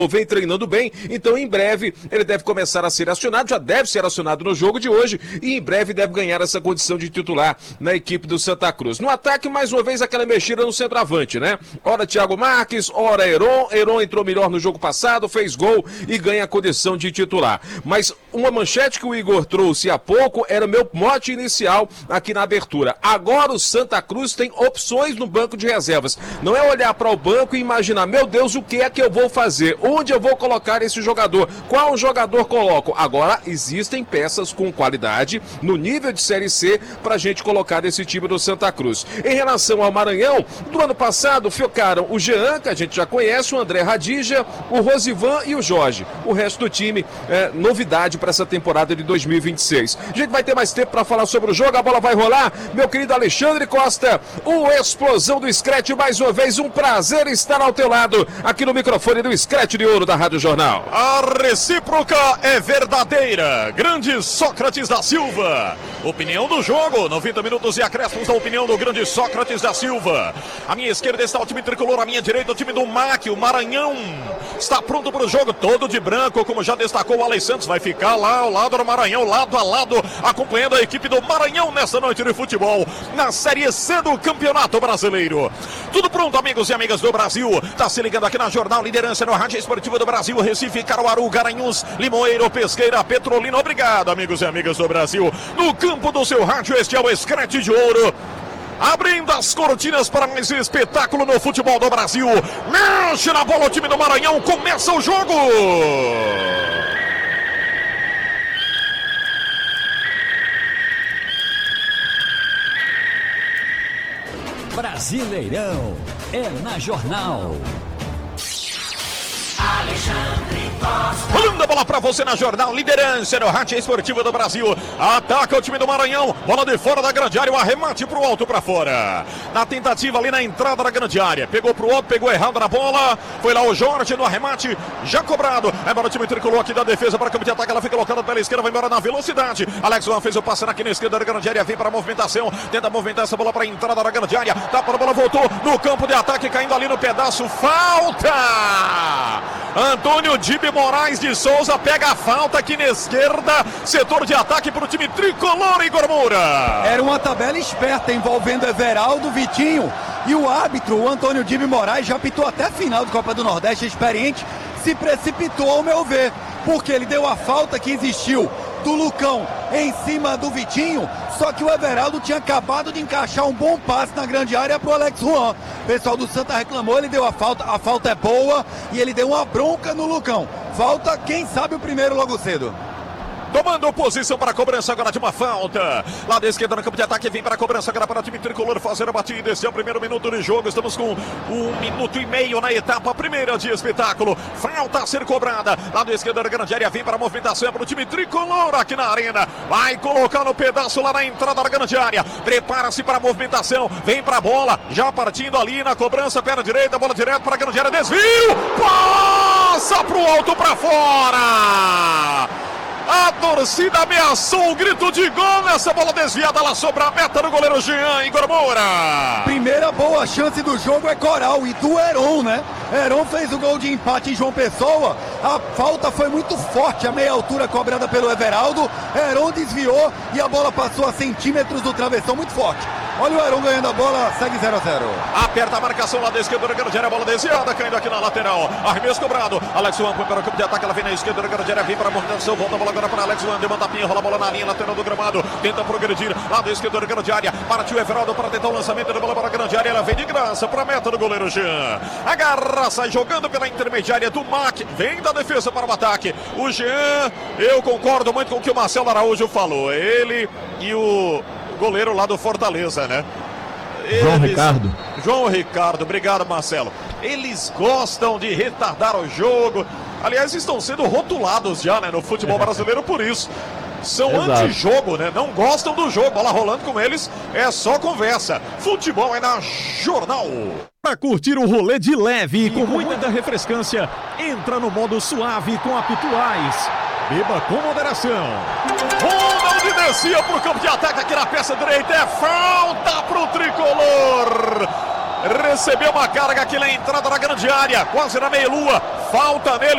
vem treinando bem, então em breve ele deve começar a ser acionado, já deve ser acionado no jogo de hoje e em breve deve ganhar essa condição de titular na equipe do Santa Cruz. No ataque, mais uma vez, aquela mexida no centroavante, né? Ora Thiago Marques, ora Heron entrou melhor no jogo passado, fez gol e ganha a condição de titular. Mas uma manchete que o Igor trouxe há pouco era meu mote inicial aqui na abertura. Agora o Santa Cruz tem opções no banco de reservas. Não é olhar para o banco e imaginar, meu Deus, o que é que eu vou fazer? Onde eu vou colocar esse jogador? Qual jogador coloco? Agora, existem peças com qualidade no nível de Série C pra gente colocar esse time do Santa Cruz. Em relação ao Maranhão, do ano passado ficaram o Jean, que a gente já conhece, o André Radija, o Rosivan e o Jorge. O resto do time é novidade para essa temporada de 2026. A gente vai ter mais tempo para falar sobre o jogo, a bola vai rolar. Meu querido Alexandre Costa, o Explosão do Scratch, mais uma vez, um prazer estar ao teu lado, aqui no microfone do Scratch de Ouro da Rádio Jornal. A recíproca é verdadeira. Grande Sócrates da Silva. Opinião do jogo, 90 minutos e acréscimos da opinião do grande Sócrates da Silva. À minha esquerda está o time tricolor, à minha direita o time do MAC, o Maranhão. Está pronto para o jogo, todo de branco, como já destacou o Alex Santos. Vai ficar lá ao lado do Maranhão, lado a lado, acompanhando a equipe do Maranhão nessa noite de futebol, na Série C do Campeonato Brasileiro. Tudo pronto, amigos e amigas do Brasil. Tá se ligando aqui na Jornal Liderança, no Rádio Esportivo do Brasil, Recife, Caruaru, Garanhuns, Limoeiro, Pesqueira, Petrolina. Obrigado, amigos e amigas do Brasil. No campo do seu rádio, este é o Scratch de Ouro. Abrindo as cortinas para mais espetáculo no futebol do Brasil. Mexe na bola o time do Maranhão, começa o jogo! Brasileirão é na Jornal. Alexandre Costa. Rolando a bola pra você na Jornal Liderança no Rádio Esportivo do Brasil. Ataca o time do Maranhão. Bola de fora da grande área. O arremate pro alto pra fora. Na tentativa ali na entrada da grande área. Pegou pro alto, pegou errado na bola. Foi lá o Jorge no arremate. Já cobrado. É para o time tricolor aqui da defesa para campo de ataque. Ela fica colocada pela esquerda. Vai embora na velocidade. Alex Juan fez o passe aqui na esquerda da grande área. Vem para a movimentação. Tenta movimentar essa bola para a entrada da grande área. Tá para a bola, voltou no campo de ataque. Caindo ali no pedaço. Falta! Antônio Dibe Moraes de Souza pega a falta aqui na esquerda, setor de ataque para o time tricolor, Igor Moura. Era uma tabela esperta envolvendo Everaldo, Vitinho e o árbitro, o Antônio Dibe Moraes, já apitou até a final do Copa do Nordeste, experiente, se precipitou ao meu ver, porque ele deu a falta que existiu do Lucão em cima do Vitinho, só que o Everaldo tinha acabado de encaixar um bom passe na grande área pro Alex Juan. O pessoal do Santa reclamou, ele deu a falta é boa e ele deu uma bronca no Lucão. Falta, quem sabe, o primeiro logo cedo. Tomando posição para a cobrança agora de uma falta. Lá da esquerda no campo de ataque, vem para a cobrança agora para o time tricolor fazer a batida. Esse é o primeiro minuto de jogo. Estamos com 1 minuto e meio na etapa primeira de espetáculo. Falta a ser cobrada. Lá da esquerda da grande área, vem para a movimentação. É para o time tricolor aqui na arena. Vai colocar no pedaço lá na entrada da grande área. Prepara-se para a movimentação. Vem para a bola. Já partindo ali na cobrança, perna direita, bola direto para a grande área. Desvio! Passa para o alto, para fora! A torcida ameaçou o grito de gol nessa bola desviada lá sobre a meta do goleiro Jean, Igor Moura. Primeira boa chance do jogo é Coral e do Heron, né? Heron fez o gol de empate em João Pessoa. A falta foi muito forte, a meia altura cobrada pelo Everaldo. Heron desviou e a bola passou a centímetros do travessão, muito forte. Olha o Heron ganhando a bola, segue 0-0. Aperta a marcação lá da esquerda da grande área, a bola desviada, caindo aqui na lateral. Arremesso cobrado. Alex Juan põe para o campo de ataque, ela vem na esquerda da grande área, vem para a movimentação, volta a bola agora para Alex Juan, deu uma tapinha, rola a bola na linha lateral do gramado, tenta progredir lá da esquerda da grande área, partiu Everaldo para tentar o lançamento da bola para a grande área, ela vem de graça para a meta do goleiro Jean. Agarra, sai jogando pela intermediária do MAC, vem da defesa para o ataque. O Jean, eu concordo muito com o que o Marcelo Araújo falou, ele e o goleiro lá do Fortaleza, né? João Ricardo, obrigado, Marcelo. Eles gostam de retardar o jogo. Aliás, estão sendo rotulados já, né, no futebol brasileiro por isso. São anti-jogo, né? Não gostam do jogo. Bola rolando com eles é só conversa. Futebol é na Jornal. Para curtir um rolê de leve e com muita refrescância, entra no modo suave com a Pituais. Beba com moderação. Ronaldo descia para o campo de ataque aqui na peça direita. É falta para o tricolor. Recebeu uma carga aqui na entrada da grande área. Quase na meia-lua. Falta nele.